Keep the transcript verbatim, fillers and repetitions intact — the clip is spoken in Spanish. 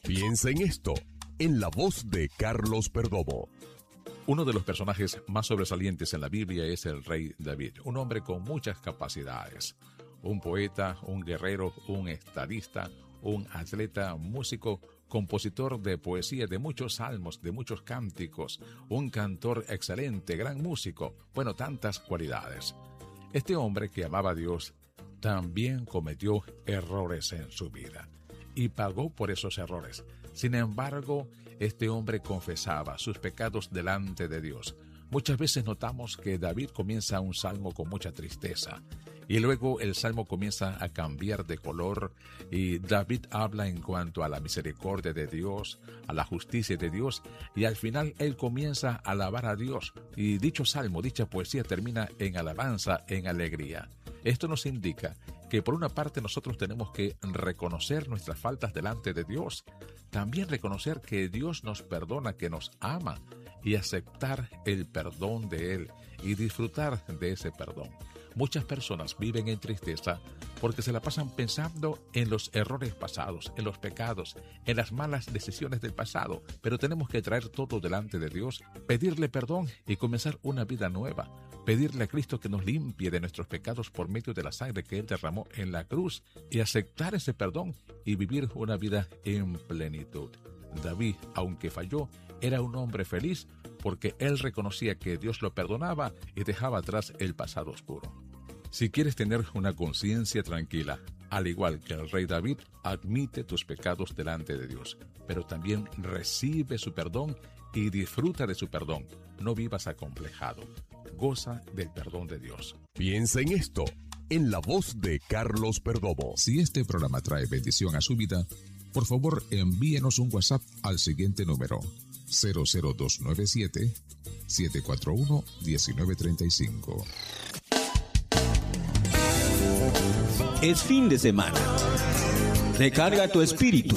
Piensa en esto, en la voz de Carlos Perdomo. Uno de los personajes más sobresalientes en la Biblia es el rey David, un hombre con muchas capacidades. Un poeta, un guerrero, un estadista, un atleta, músico, compositor de poesía, de muchos salmos, de muchos cánticos, un cantor excelente, gran músico, bueno, tantas cualidades. Este hombre que amaba a Dios también cometió errores en su vida y pagó por esos errores. Sin embargo, este hombre confesaba sus pecados delante de Dios. Muchas veces notamos que David comienza un salmo con mucha tristeza y luego el salmo comienza a cambiar de color y David habla en cuanto a la misericordia de Dios, a la justicia de Dios, y al final él comienza a alabar a Dios y dicho salmo, dicha poesía termina en alabanza, en alegría. Esto nos indica que por una parte nosotros tenemos que reconocer nuestras faltas delante de Dios, también reconocer que Dios nos perdona, que nos ama, y aceptar el perdón de Él y disfrutar de ese perdón. Muchas personas viven en tristeza porque se la pasan pensando en los errores pasados, en los pecados, en las malas decisiones del pasado, pero tenemos que traer todo delante de Dios, pedirle perdón y comenzar una vida nueva, pedirle a Cristo que nos limpie de nuestros pecados por medio de la sangre que Él derramó en la cruz y aceptar ese perdón y vivir una vida en plenitud. David, aunque falló, era un hombre feliz porque él reconocía que Dios lo perdonaba y dejaba atrás el pasado oscuro. Si quieres tener una conciencia tranquila, al igual que el rey David, admite tus pecados delante de Dios, pero también recibe su perdón y disfruta de su perdón. No vivas acomplejado. Goza del perdón de Dios. Piensa en esto, en la voz de Carlos Perdomo. Si este programa trae bendición a su vida, por favor envíenos un WhatsApp al siguiente número: cero cero dos nueve siete, siete cuatro uno, uno nueve tres cinco. Es fin de semana. Recarga tu espíritu